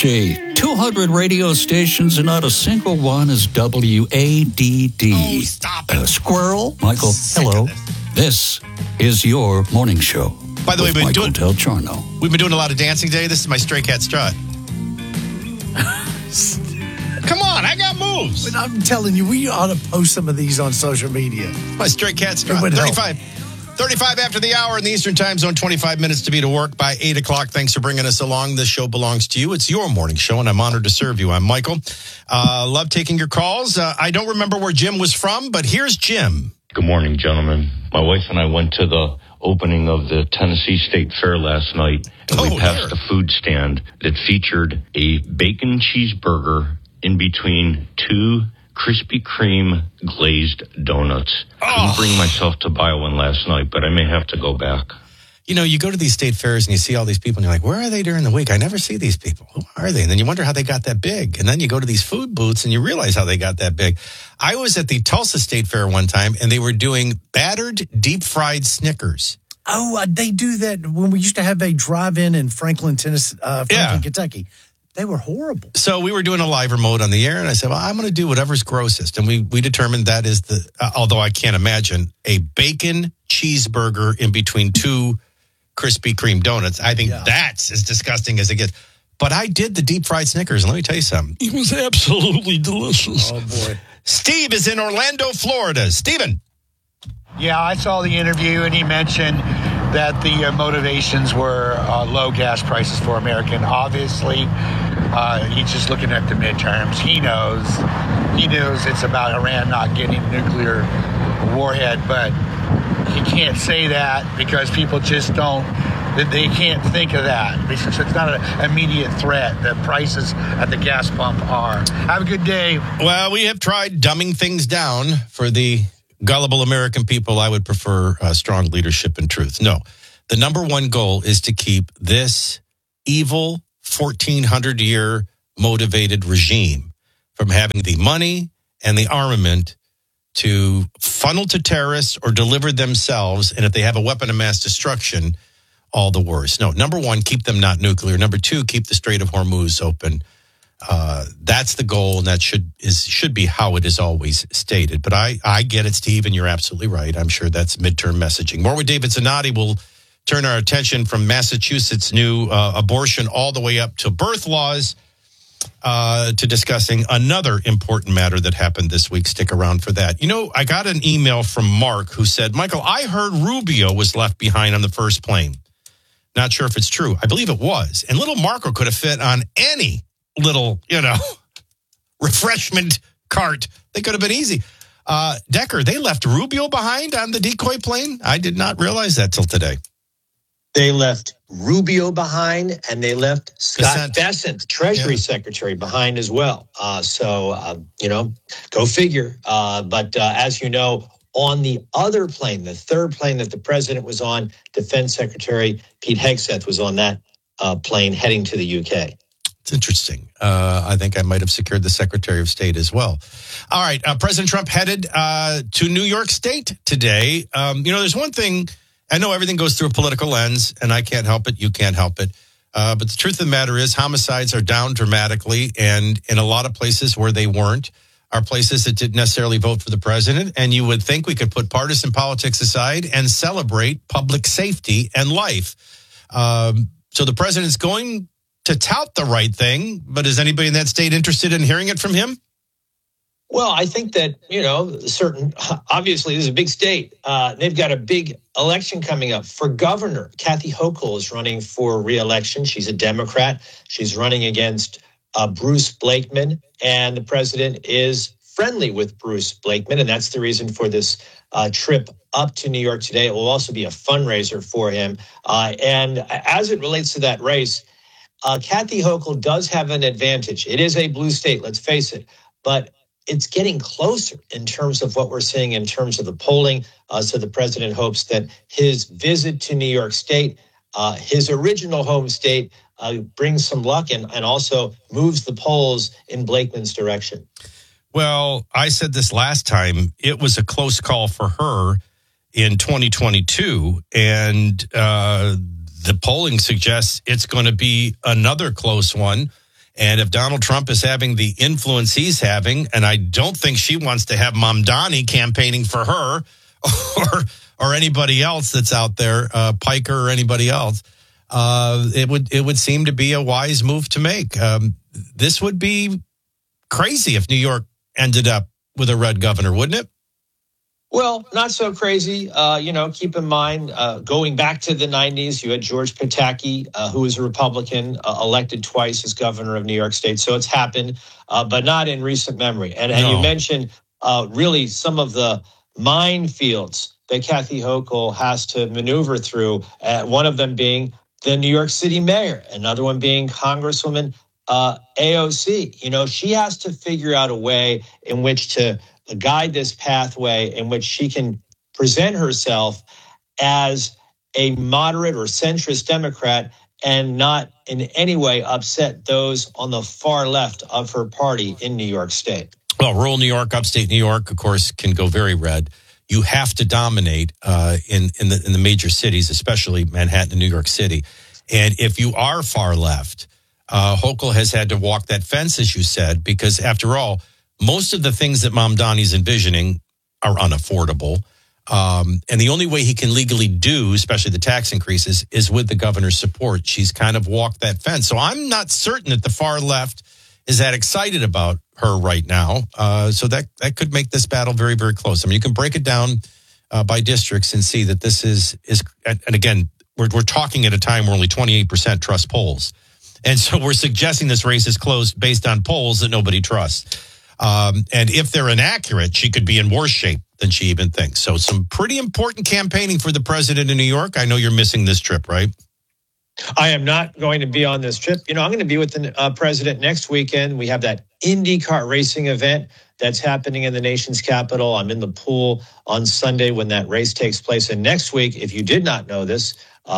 Gee, 200 radio stations and not a single one is WADD. Oh, stop it. Squirrel? Michael, hello. This is your morning show. By the way, we've been Del Giorno. We've been doing a lot of dancing today. This is my Stray Cat strut. Come on, I got moves. But I'm telling you, we ought to post some of these on social media. My Stray Cat strut. 35 after the hour in the Eastern Time Zone, 25 minutes to be to work by 8 o'clock. Thanks for bringing us along. This show belongs to you. It's your morning show, and I'm honored to serve you. I'm Michael. Love taking your calls. I don't remember where Jim was from, but here's Jim. Good morning, gentlemen. My wife and I went to the opening of the Tennessee State Fair last night, and we passed a food stand that featured a bacon cheeseburger in between two Krispy Kreme glazed donuts. Couldn't bring myself to buy one last night, but I may have to go back. You know, you go to these state fairs and you see all these people and you're like, where are they during the week? I never see these people. Who are they? And then you wonder how they got that big. And then you go to these food booths and you realize how they got that big. I was at the Tulsa State Fair one time and they were doing battered deep fried Snickers. Oh, they do that when we used to have a drive-in in Franklin, Tennessee, Kentucky. They were horrible. So we were doing a live remote on the air, and I said, well, I'm going to do whatever's grossest. And we determined that is although I can't imagine, a bacon cheeseburger in between two Krispy Kreme donuts. I think that's as disgusting as it gets. But I did the deep fried Snickers, and let me tell you something. It was absolutely delicious. Oh, boy. Steve is in Orlando, Florida. Steven. Yeah, I saw the interview, and he mentioned that the motivations were low gas prices for American. Obviously, he's just looking at the midterms. He knows it's about Iran not getting nuclear warhead, but he can't say that because people just don't. They can't think of that because it's not an immediate threat. The prices at the gas pump are. Have a good day. Well, we have tried dumbing things down for the gullible American people. I would prefer strong leadership and truth. No, the number one goal is to keep this evil 1,400-year motivated regime from having the money and the armament to funnel to terrorists or deliver themselves. And if they have a weapon of mass destruction, all the worse. No, number one, keep them not nuclear. Number two, keep the Strait of Hormuz open. That's the goal, and that should be how it is always stated. But I get it, Steve, and you're absolutely right. I'm sure that's midterm messaging. More with David Zanotti. We'll turn our attention from Massachusetts' new abortion all the way up to birth laws to discussing another important matter that happened this week. Stick around for that. You know, I got an email from Mark who said, Michael, I heard Rubio was left behind on the first plane. Not sure if it's true. I believe it was. And little Marco could have fit on any little, refreshment cart. They could have been easy. Decker, they left Rubio behind on the decoy plane? I did not realize that till today. They left Rubio behind, and they left Scott Bessent, Treasury Secretary, behind as well. Go figure. But as you know, on the other plane, the third plane that the president was on, Defense Secretary Pete Hegseth was on that plane heading to the UK. It's interesting. I think I might have secured the Secretary of State as well. All right. President Trump headed to New York State today. There's one thing. I know everything goes through a political lens, and I can't help it. You can't help it. But the truth of the matter is homicides are down dramatically, and in a lot of places where they weren't are places that didn't necessarily vote for the president. And you would think we could put partisan politics aside and celebrate public safety and life. So the president's going to tout the right thing, but is anybody in that state interested in hearing it from him? Well, I think that, obviously this is a big state. They've got a big election coming up for governor. Kathy Hochul is running for re-election. She's a Democrat. She's running against Bruce Blakeman, and the president is friendly with Bruce Blakeman, and that's the reason for this trip up to New York today. It will also be a fundraiser for him. And as it relates to that race, Kathy Hochul does have an advantage. It is a blue state, let's face it, but it's getting closer in terms of what we're seeing in terms of the polling. So the president hopes that his visit to New York State, his original home state, brings some luck and also moves the polls in Blakeman's direction. Well, I said this last time. It was a close call for her in 2022, and the polling suggests it's going to be another close one. And if Donald Trump is having the influence he's having, and I don't think she wants to have Mamdani campaigning for her or anybody else that's out there, Piker or anybody else, it would seem to be a wise move to make. This would be crazy if New York ended up with a red governor, wouldn't it? Well, not so crazy. Keep in mind, going back to the 90s, you had George Pataki, who was a Republican, elected twice as governor of New York State. So it's happened, but not in recent memory. And you mentioned really some of the minefields that Kathy Hochul has to maneuver through, one of them being the New York City mayor, another one being Congresswoman AOC. She has to figure out a way in which to guide this pathway in which she can present herself as a moderate or centrist Democrat and not in any way upset those on the far left of her party in New York State. Well, rural New York, upstate New York, of course, can go very red. You have to dominate in the major cities, especially Manhattan and New York City. And if you are far left, Hochul has had to walk that fence, as you said, because after all, most of the things that Mamdani's envisioning are unaffordable. And the only way he can legally do, especially the tax increases, is with the governor's support. She's kind of walked that fence. So I'm not certain that the far left is that excited about her right now. So that could make this battle very, very close. I mean, you can break it down by districts and see that this is and again, we're talking at a time where only 28% trust polls. And so we're suggesting this race is closed based on polls that nobody trusts. And if they're inaccurate, she could be in worse shape than she even thinks. So some pretty important campaigning for the president in New York. I know you're missing this trip, right? I am not going to be on this trip. I'm going to be with the president next weekend. We have that IndyCar racing event that's happening in the nation's capital. I'm in the pool on Sunday when that race takes place. And next week, if you did not know this,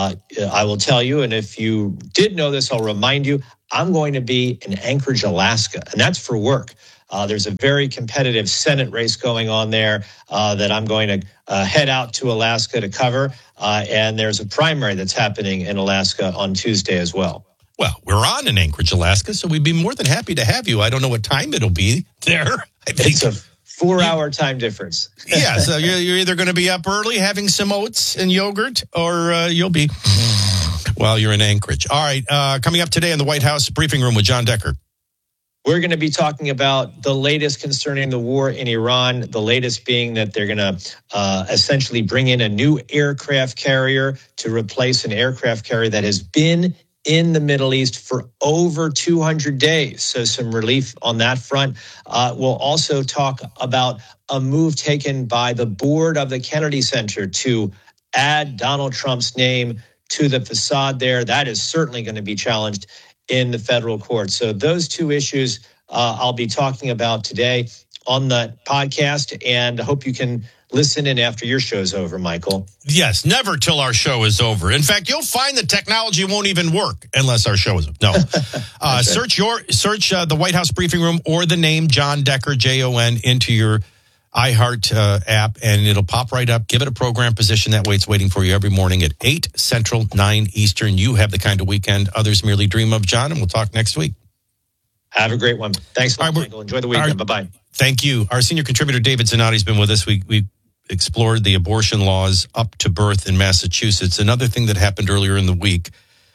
I will tell you. And if you did know this, I'll remind you, I'm going to be in Anchorage, Alaska, and that's for work. There's a very competitive Senate race going on there that I'm going to head out to Alaska to cover. And there's a primary that's happening in Alaska on Tuesday as well. Well, we're on in Anchorage, Alaska, so we'd be more than happy to have you. I don't know what time it'll be there. It's a 4-hour time difference. Yeah, so you're either going to be up early having some oats and yogurt, or you'll be while you're in Anchorage. All right, coming up today in the White House briefing room with John Decker. We're going to be talking about the latest concerning the war in Iran, the latest being that they're going to essentially bring in a new aircraft carrier to replace an aircraft carrier that has been in the Middle East for over 200 days. So some relief on that front. We'll also talk about a move taken by the board of the Kennedy Center to add Donald Trump's name to the facade there. That is certainly going to be challenged in the federal court. So those two issues I'll be talking about today on the podcast, and I hope you can listen in after your show's over, Michael. Yes, never till our show is over. In fact, you'll find the technology won't even work unless our show is over. No. Search the White House briefing room or the name John Decker, Jon, into your iHeart app, and it'll pop right up. Give it a program position. That way it's waiting for you every morning at 8 Central, 9 Eastern. You have the kind of weekend others merely dream of, John, and we'll talk next week. Have a great one. Thanks, Michael. Enjoy the weekend. Bye-bye. Thank you. Our senior contributor, David Zanotti, has been with us. We explored the abortion laws up to birth in Massachusetts. Another thing that happened earlier in the week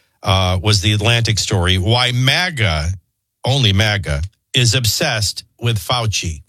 was the Atlantic story, why MAGA, only MAGA, is obsessed with Fauci.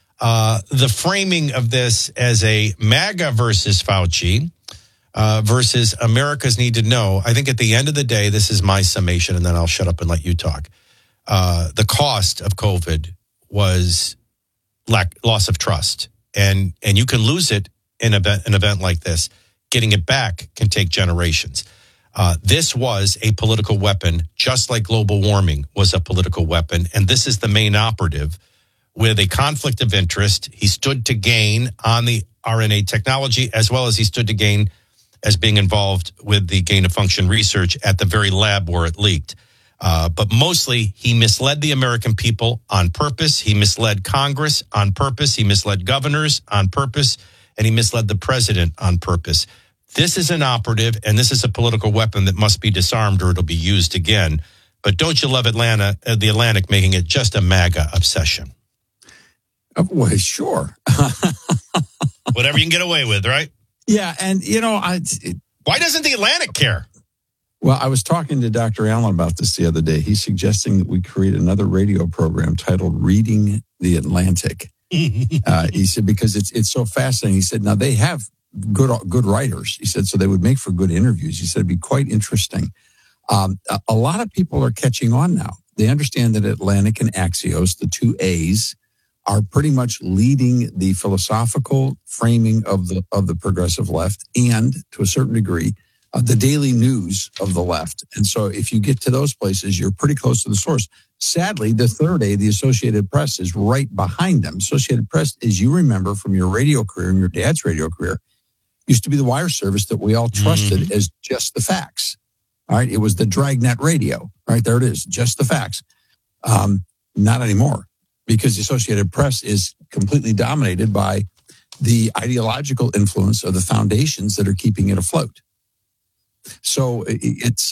The framing of this as a MAGA versus Fauci versus America's need to know. I think at the end of the day, this is my summation, and then I'll shut up and let you talk. The cost of COVID was loss of trust, and you can lose it in an event like this. Getting it back can take generations. This was a political weapon, just like global warming was a political weapon, and this is the main operative. With a conflict of interest, he stood to gain on the RNA technology, as well as he stood to gain as being involved with the gain-of-function research at the very lab where it leaked. But mostly, he misled the American people on purpose. He misled Congress on purpose. He misled governors on purpose. And he misled the president on purpose. This is an operative, and this is a political weapon that must be disarmed or it'll be used again. But don't you love the Atlantic making it just a MAGA obsession? Well, sure. Whatever you can get away with, right? Yeah, and, why doesn't the Atlantic care? Well, I was talking to Dr. Allen about this the other day. He's suggesting that we create another radio program titled Reading the Atlantic. He said, because it's so fascinating. He said, now they have good writers. He said, so they would make for good interviews. He said, it'd be quite interesting. A lot of people are catching on now. They understand that Atlantic and Axios, the two A's, are pretty much leading the philosophical framing of the progressive left and, to a certain degree, the daily news of the left. And so if you get to those places, you're pretty close to the source. Sadly, the third A, the Associated Press, is right behind them. Associated Press, as you remember from your radio career and your dad's radio career, used to be the wire service that we all trusted as just the facts. All right. It was the Dragnet radio. Right there it is. Just the facts. Not anymore, because the Associated Press is completely dominated by the ideological influence of the foundations that are keeping it afloat. So that's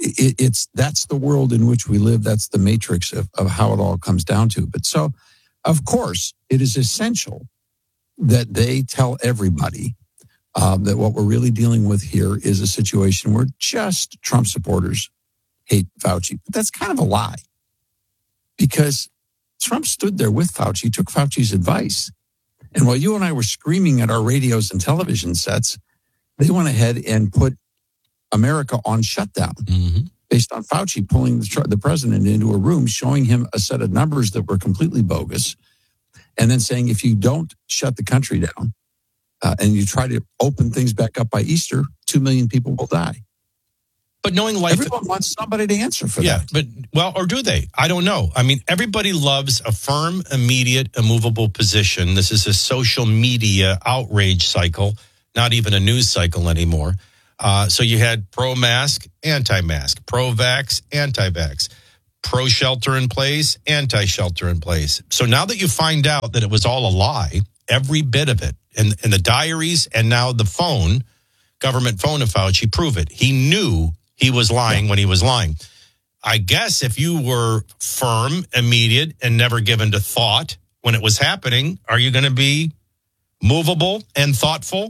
the world in which we live. That's the matrix of how it all comes down to. But so, of course, it is essential that they tell everybody that what we're really dealing with here is a situation where just Trump supporters hate Fauci. But that's kind of a lie, because Trump stood there with Fauci, took Fauci's advice. And while you and I were screaming at our radios and television sets, they went ahead and put America on shutdown based on Fauci pulling the president into a room, showing him a set of numbers that were completely bogus, and then saying, if you don't shut the country down and you try to open things back up by Easter, 2 million people will die. But knowing life... Everyone wants somebody to answer for that. Yeah, but, well, or do they? I don't know. I mean, everybody loves a firm, immediate, immovable position. This is a social media outrage cycle, not even a news cycle anymore. So you had pro-mask, anti-mask, pro-vax, anti-vax, pro-shelter-in-place, anti-shelter-in-place. So now that you find out that it was all a lie, every bit of it, and the diaries and now the phone, government phone of Fauci, prove it. He knew he was lying when he was lying. I guess if you were firm, immediate, and never given to thought when it was happening, are you going to be movable and thoughtful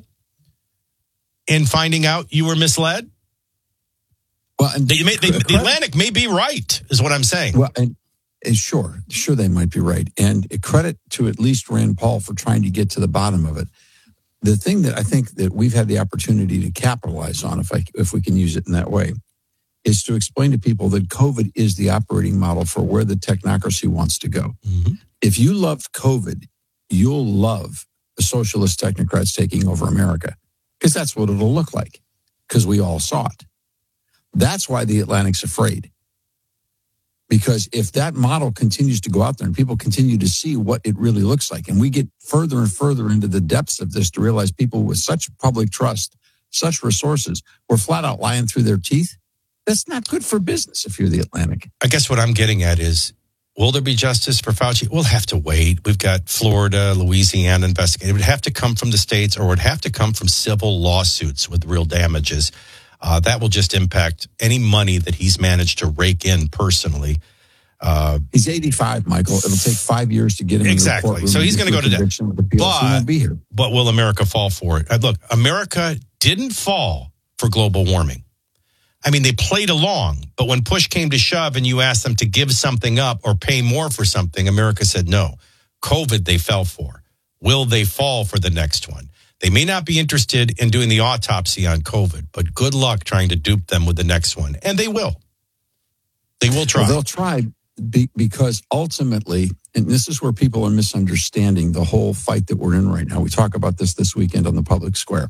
in finding out you were misled? Well, and the Atlantic may be right, is what I'm saying. Well, and sure they might be right. And credit to at least Rand Paul for trying to get to the bottom of it. The thing that I think that we've had the opportunity to capitalize on, if we can use it in that way, is to explain to people that COVID is the operating model for where the technocracy wants to go. Mm-hmm. If you love COVID, you'll love the socialist technocrats taking over America, because that's what it'll look like, because we all saw it. That's why the Atlantic's afraid. Because if that model continues to go out there and people continue to see what it really looks like, and we get further and further into the depths of this to realize people with such public trust, such resources, were flat out lying through their teeth, that's not good for business if you're the Atlantic. I guess what I'm getting at is, will there be justice for Fauci? We'll have to wait. We've got Florida, Louisiana investigating. It would have to come from the states, or it would have to come from civil lawsuits with real damages. That will just impact any money that he's managed to rake in personally. He's 85, Michael. It'll take 5 years to get him exactly. In the courtroom. So he's going to go to death. He won't be here. But will America fall for it? Look, America didn't fall for global warming. I mean, they played along, but when push came to shove and you asked them to give something up or pay more for something, America said no. COVID, they fell for. Will they fall for the next one? They may not be interested in doing the autopsy on COVID, but good luck trying to dupe them with the next one. And they will. They will try. Well, they'll try because ultimately, and this is where people are misunderstanding the whole fight that we're in right now. We talk about this weekend on the public square.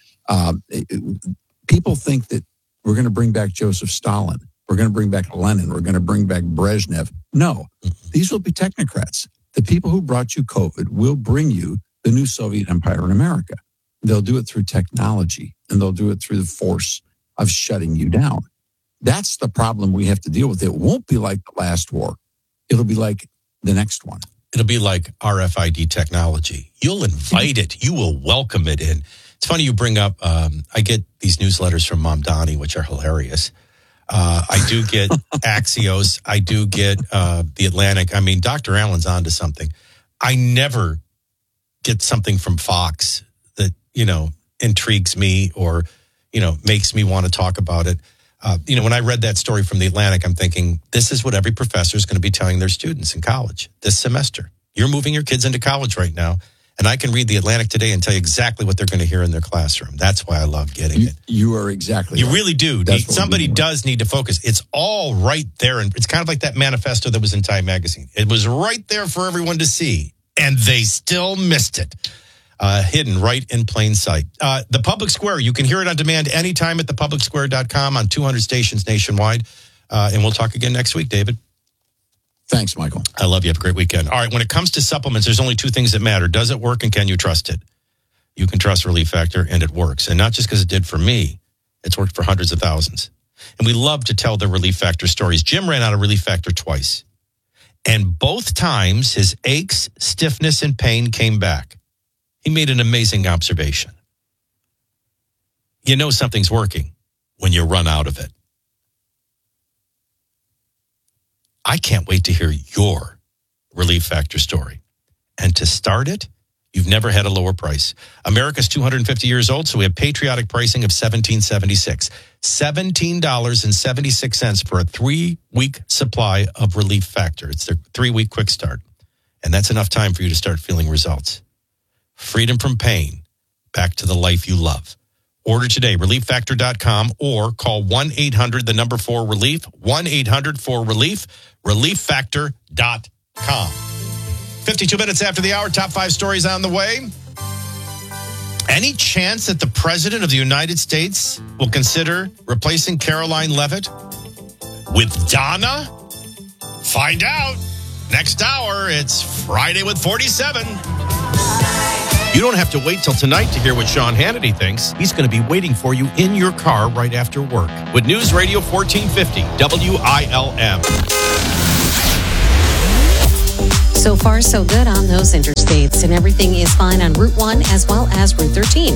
People think that we're going to bring back Joseph Stalin. We're going to bring back Lenin. We're going to bring back Brezhnev. No, these will be technocrats. The people who brought you COVID will bring you the new Soviet empire in America. They'll do it through technology, and they'll do it through the force of shutting you down. That's the problem we have to deal with. It won't be like the last war. It'll be like the next one. It'll be like RFID technology. You'll invite it. You will welcome it in. It's funny you bring up, I get these newsletters from Mamdani, which are hilarious. I do get Axios. I do get The Atlantic. I mean, Dr. Allen's onto something. I never get something from Fox that, intrigues me or, makes me want to talk about it. When I read that story from The Atlantic, I'm thinking, this is what every professor is going to be telling their students in college this semester. You're moving your kids into college right now. And I can read The Atlantic today and tell you exactly what they're going to hear in their classroom. That's why I love getting it. You are exactly You right. really do. Somebody does need to focus. It's all right there. And it's kind of like that manifesto that was in Time Magazine. It was right there for everyone to see. And they still missed it. Hidden right in plain sight. The Public Square, you can hear it on demand anytime at thepublicsquare.com on 200 stations nationwide. And we'll talk again next week, David. Thanks, Michael. I love you. Have a great weekend. All right, when it comes to supplements, there's only two things that matter. Does it work and can you trust it? You can trust Relief Factor and it works. And not just because it did for me, it's worked for hundreds of thousands. And we love to tell the Relief Factor stories. Jim ran out of Relief Factor twice. And both times his aches, stiffness, and pain came back. He made an amazing observation. You know something's working when you run out of it. I can't wait to hear your Relief Factor story. And to start it, you've never had a lower price. America's 250 years old, so we have patriotic pricing of $17.76. $17.76 for a 3-week supply of Relief Factor. It's their 3-week quick start. And that's enough time for you to start feeling results. Freedom from pain, back to the life you love. Order today, relieffactor.com, or call 1-800-4-RELIEF, 1-800-4-RELIEF, relieffactor.com. 52 minutes after the hour, top 5 stories on the way. Any chance that the President of the United States will consider replacing Caroline Leavitt with Donna? Find out. Next hour, it's Friday with 47. You don't have to wait till tonight to hear what Sean Hannity thinks. He's going to be waiting for you in your car right after work with News Radio 1450 WILM. So far, so good on those interstates, and everything is fine on Route 1 as well as Route 13.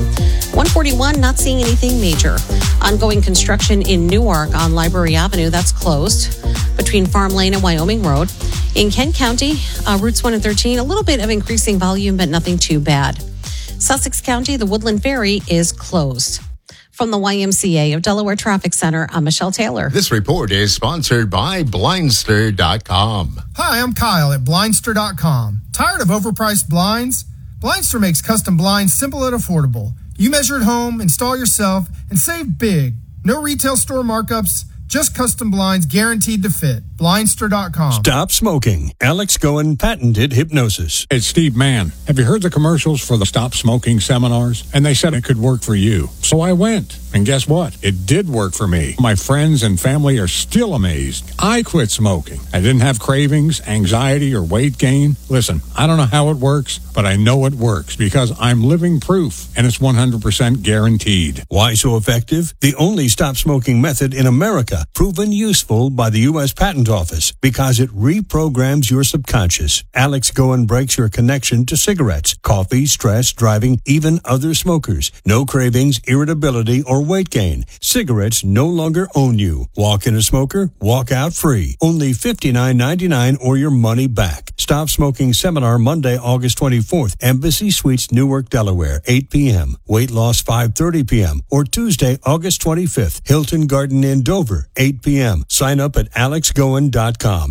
141, not seeing anything major. Ongoing construction in Newark on Library Avenue, that's closed between Farm Lane and Wyoming Road. In Kent County, Routes 1 and 13, a little bit of increasing volume, but nothing too bad. Sussex County, the Woodland Ferry is closed. From the YMCA of Delaware Traffic Center, I'm Michelle Taylor. This report is sponsored by Blindster.com. Hi, I'm Kyle at Blindster.com. Tired of overpriced blinds? Blindster makes custom blinds simple and affordable. You measure at home, install yourself, and save big. No retail store markups, just custom blinds guaranteed to fit. Blindster.com. Stop smoking. Alex Goen patented hypnosis. It's Steve Mann. Have you heard the commercials for the Stop Smoking seminars? And they said it could work for you. So I went. And guess what? It did work for me. My friends and family are still amazed. I quit smoking. I didn't have cravings, anxiety, or weight gain. Listen, I don't know how it works, but I know it works because I'm living proof, and it's 100% guaranteed. Why so effective? The only stop smoking method in America, proven useful by the U.S. Patent Office because it reprograms your subconscious. Alex Goen breaks your connection to cigarettes, coffee, stress, driving, even other smokers. No cravings, irritability, or weight gain. Cigarettes no longer own you. Walk in a smoker, walk out free. Only $59.99 or your money back. Stop Smoking Seminar Monday, August 24th. Embassy Suites, Newark, Delaware, 8 p.m. Weight loss 5:30 p.m. Or Tuesday, August 25th. Hilton Garden Inn, Dover, 8 p.m. Sign up at alexgoen.com.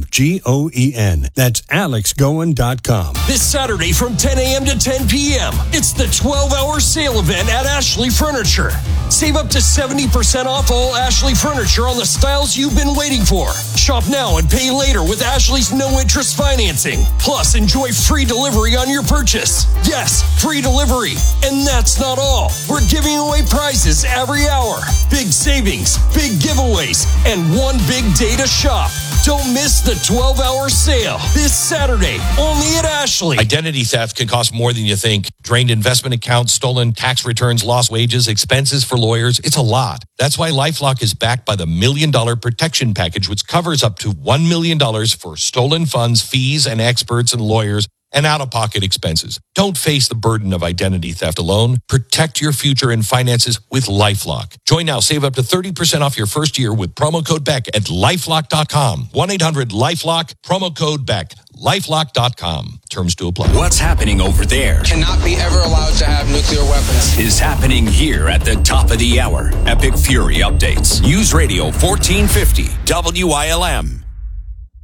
Goen. That's alexgoen.com. This Saturday from 10 a.m. to 10 p.m. It's the 12-hour sale event at Ashley Furniture. Save up to 70% off all Ashley Furniture on the styles you've been waiting for. Shop now and pay later with Ashley's no-interest financing. Plus, enjoy free delivery on your purchase. Yes, free delivery. And that's not all. We're giving away prizes every hour. Big savings, big giveaways, and one big day to shop. Don't miss the 12-hour sale this Saturday, only at Ashley. Identity theft can cost more than you think. Drained investment accounts, stolen tax returns, lost wages, expenses for lawyers. It's a lot. That's why LifeLock is backed by the $1 Million Protection Package, which covers up to $1 million for stolen funds, fees, and experts and lawyers, and out-of-pocket expenses. Don't face the burden of identity theft alone. Protect your future and finances with LifeLock. Join now. Save up to 30% off your first year with promo code BECK at LifeLock.com. 1-800-LifeLock, promo code BECK. LifeLock.com. Terms to apply. What's happening over there cannot be ever allowed to have nuclear weapons. Is happening here at the top of the hour. Epic Fury updates. News Radio 1450 WILM.